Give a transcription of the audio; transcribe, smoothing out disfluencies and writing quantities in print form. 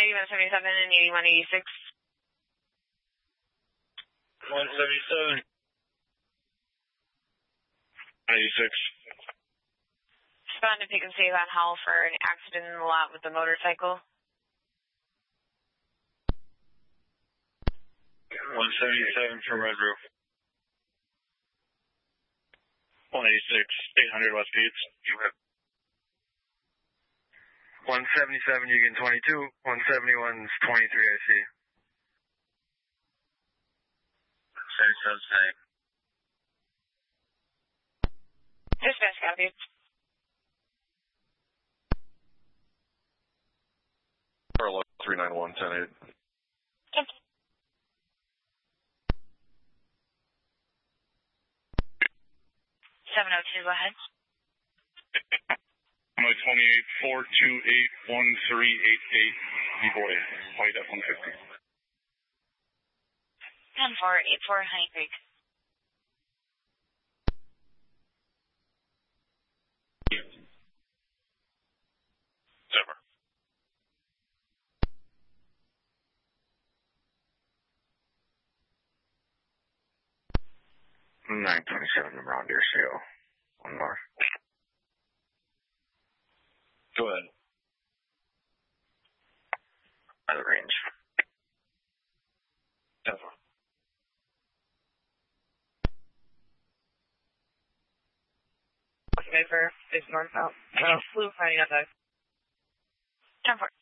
8177 and 8186. 177. 96. Respond to Pick and Save on Howell for an accident in the lot with the motorcycle. 177 from Red Roof. 186, 800 West Peets. You have 177, Egan 22, 171 is 23, I see. 77, same. Dispatch, copy. Carlo 391, 10-8. 702, go ahead. My 28, 428, 1388, D-Boy, White F-150. 10484, Honey Creek. Zimmer. 927 around your seal. One more. Go ahead. Out of range. 10-4. Paper is northbound. Blue finding outside. 10-4.